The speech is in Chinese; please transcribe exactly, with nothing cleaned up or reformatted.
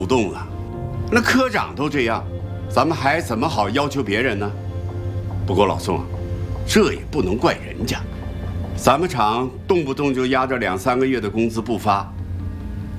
不动了。那科长都这样，咱们还怎么好要求别人呢？不过老宋啊，这也不能怪人家，咱们厂动不动就压着两三个月的工资不发，